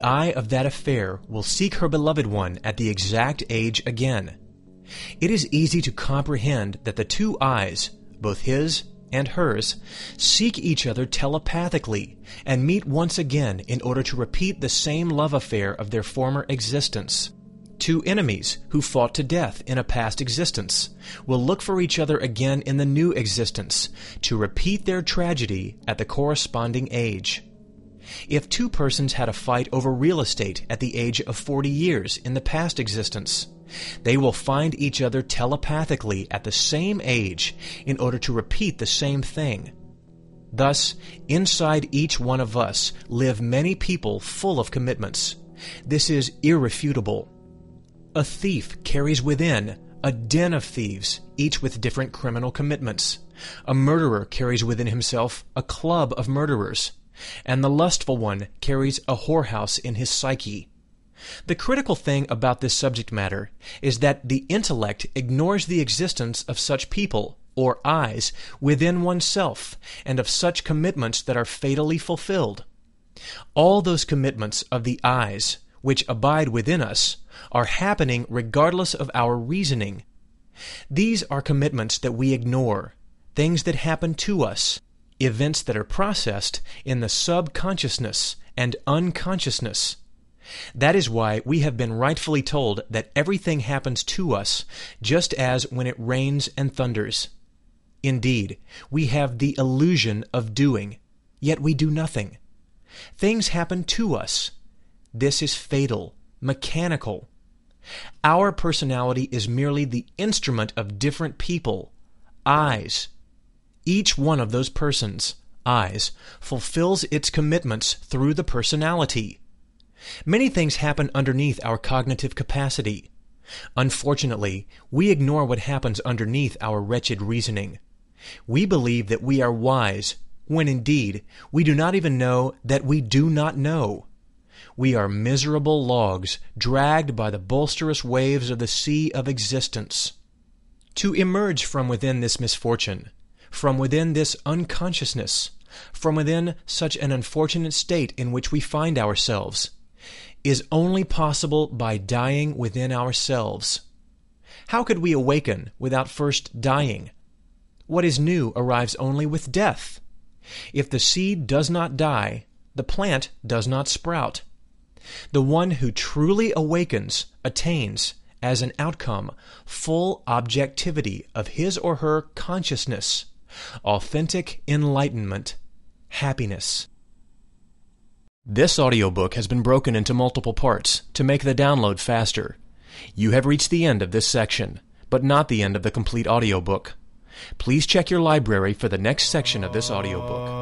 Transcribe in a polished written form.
eye of that affair will seek her beloved one at the exact age again. It is easy to comprehend that the two eyes, both his and hers, seek each other telepathically and meet once again in order to repeat the same love affair of their former existence. Two enemies who fought to death in a past existence will look for each other again in the new existence to repeat their tragedy at the corresponding age. If two persons had a fight over real estate at the age of 40 years in the past existence, they will find each other telepathically at the same age in order to repeat the same thing. Thus, inside each one of us live many people full of commitments. This is irrefutable. A thief carries within a den of thieves, each with different criminal commitments. A murderer carries within himself a club of murderers, and the lustful one carries a whorehouse in his psyche. The critical thing about this subject matter is that the intellect ignores the existence of such people, or eyes, within oneself, and of such commitments that are fatally fulfilled. All those commitments of the eyes, which abide within us, are happening regardless of our reasoning. These are commitments that we ignore, things that happen to us, events that are processed in the subconsciousness and unconsciousness. That is why we have been rightfully told that everything happens to us just as when it rains and thunders. Indeed, we have the illusion of doing, yet we do nothing. Things happen to us. This is fatal, mechanical. Our personality is merely the instrument of different people, eyes. Each one of those persons, eyes, fulfills its commitments through the personality. Many things happen underneath our cognitive capacity. Unfortunately, we ignore what happens underneath our wretched reasoning. We believe that we are wise, when indeed we do not even know that we do not know. We are miserable logs dragged by the boisterous waves of the sea of existence. To emerge from within this misfortune, from within this unconsciousness, from within such an unfortunate state in which we find ourselves, is only possible by dying within ourselves. How could we awaken without first dying? What is new arrives only with death. If the seed does not die, the plant does not sprout. The one who truly awakens attains, as an outcome, full objectivity of his or her consciousness, authentic enlightenment, happiness. This audiobook has been broken into multiple parts to make the download faster. You have reached the end of this section, but not the end of the complete audiobook. Please check your library for the next section of this audiobook.